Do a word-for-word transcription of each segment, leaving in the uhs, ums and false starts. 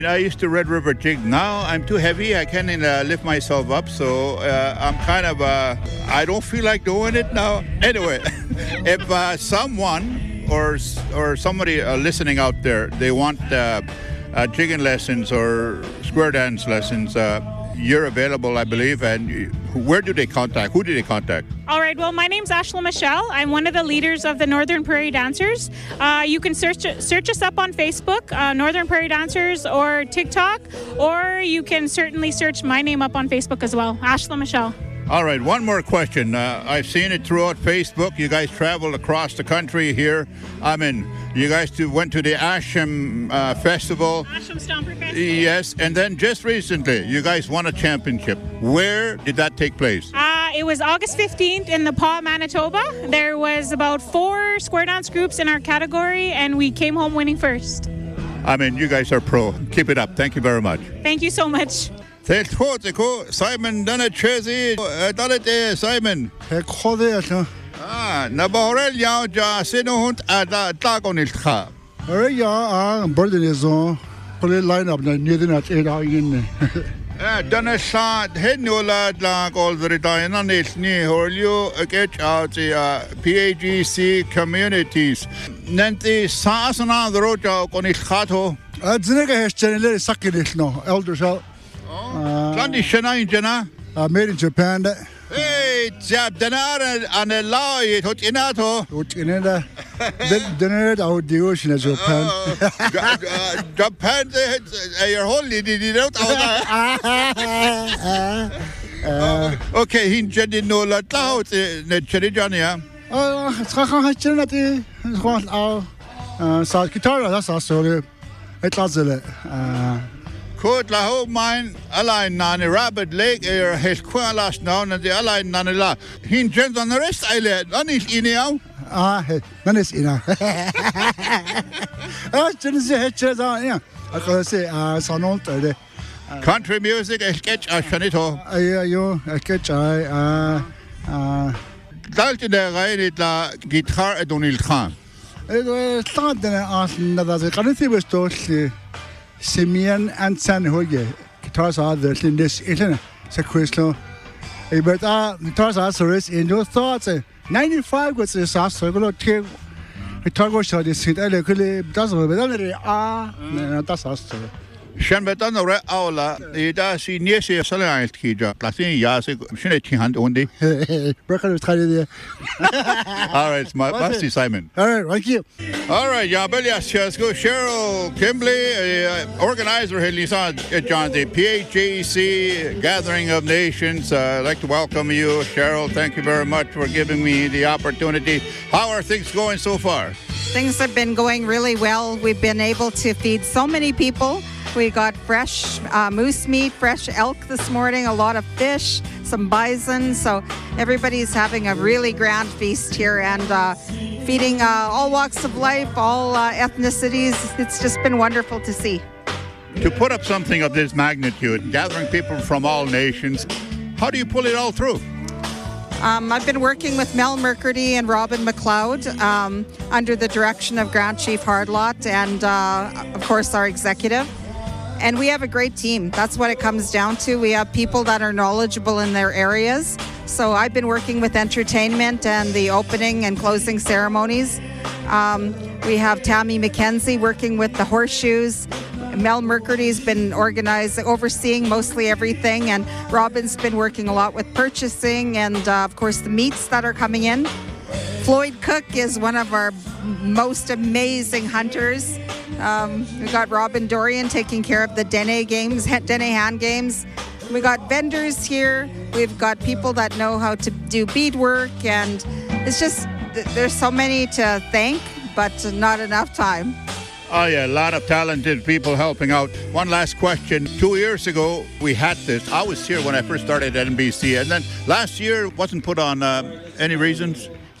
I used to Red River jig. Now I'm too heavy. I can't uh, lift myself up, so uh, I'm kind of, uh, I don't feel like doing it now. Anyway, if uh, someone or or somebody uh, listening out there, they want uh, uh, jigging lessons or square dance lessons, uh, you're available, I believe. And where do they contact? Who do they contact? All right. Well, my name's Ashla Michelle. I'm one of the leaders of the Northern Prairie Dancers. Uh, you can search search us up on Facebook, uh, Northern Prairie Dancers, or TikTok, or you can certainly search my name up on Facebook as well, Ashla Michelle. All right, one more question. Uh, I've seen it throughout Facebook. You guys traveled across the country here. I mean, you guys to, went to the Asham uh, Festival. Asham Stomper Festival. Yes, and then just recently, you guys won a championship. Where did that take place? Uh, it was August fifteenth in the Paw, Manitoba. There was about four square dance groups in our category, and we came home winning first. I mean, you guys are pro. Keep it up. Thank you very much. Thank you so much. Simon Donachezi, Donate Simon. Ah, Naborel Yao Ja Sinunt Ada Tagonilka. Already, ah, burden is on. Put a line up, near the night, eight hours in. Donashat, Henula, like all the time, and it's near you get out the P A G C communities. Nanti Sasana, the Roja Konikato. Uh, Zinega has generally sucking it no, elders out. Plenty Shana in Jana. Uh, made in Japan. Hey, Jabdanar and a law, it hot in Ato. What in it? Dinner out the ocean as Japan. Japan, your holy did it out. Okay, he didn't know that out in the Cherijania. Oh, it's a Trinity. It's one our South Guitar. That's also it was it. Could la home mine align nani rabbit lake or his queen last now and the align nani la. He jumps on the rest island. On his in now. Ah, none is in. Ah, just say hitches on. Yeah, I could say, ah, son old. Country music, a sketch, a shanito. Yeah, you, a sketch, I, ah, ah. Dalti de raid la guitar at Donald Khan. It was thought that I asked another. Can't was totally. Simeon and San Hoye. Guitars are the in this isn't a crystal. But uh, guitars are service in your thoughts. ninety-five was the sauce, so go to guitar was shot. This it elegantly doesn't be ah, that's us. Shanbetan or Aula, it does see near see a salient key job. Last thing, yes, shouldn't hand only. Breaker is kind of All right, my Basti Simon. All right, thank you. All right, Yabelias, let's go. Cheryl Kimbley, uh, organizer, Lisa John, the P H G C Gathering of Nations. Uh, I'd like to welcome you, Cheryl. Thank you very much for giving me the opportunity. How are things going so far? Things have been going really well. We've been able to feed so many people. We got fresh uh, moose meat, fresh elk this morning, a lot of fish, some bison. So everybody's having a really grand feast here and uh, feeding uh, all walks of life, all uh, ethnicities. It's just been wonderful to see. To put up something of this magnitude, gathering people from all nations, how do you pull it all through? Um, I've been working with Mel Mercurdy and Robin McLeod um, under the direction of Grand Chief Hardlot and, uh, of course, our executive. And we have a great team. That's what it comes down to. We have people that are knowledgeable in their areas. So I've been working with entertainment and the opening and closing ceremonies. Um, we have Tammy McKenzie working with the horseshoes. Mel Mercury's been organizing, overseeing mostly everything. And Robin's been working a lot with purchasing and, uh, of course, the meats that are coming in. Floyd Cook is one of our most amazing hunters. Um, we got Robin Dorian taking care of the Dene games, Dene hand games. We got vendors here. We've got people that know how to do beadwork, and it's just there's so many to thank, but not enough time. Oh yeah, a lot of talented people helping out. One last question. Two years ago, we had this. I was here when I first started at N B C, and then last year wasn't put on uh, any reasons.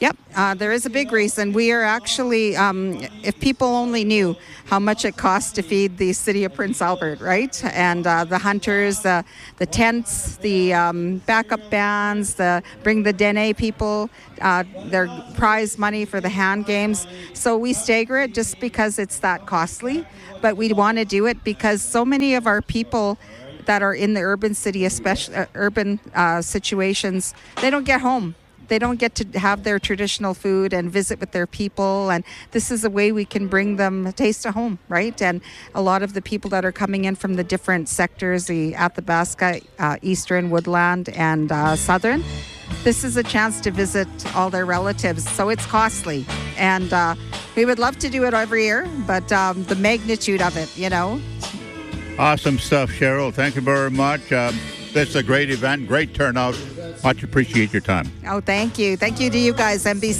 Yep, uh, there is a big reason. We are actually, um, if people only knew how much it costs to feed the city of Prince Albert, right? And uh, the hunters, the the tents, the um, backup bands, the bring the Dene people, uh, their prize money for the hand games. So we stagger it just because it's that costly, but we want to do it because so many of our people that are in the urban city, especially uh, urban uh, situations, they don't get home. They don't get to have their traditional food and visit with their people. And this is a way we can bring them a taste of home, right? And a lot of the people that are coming in from the different sectors, the Athabasca, uh, Eastern, Woodland, and uh, Southern, this is a chance to visit all their relatives. So it's costly. And uh, we would love to do it every year, but um, the magnitude of it, you know. Awesome stuff, Cheryl. Thank you very much. Um, this is a great event, great turnout. Much appreciate your time. Oh, thank you. Thank you to you guys, N B C.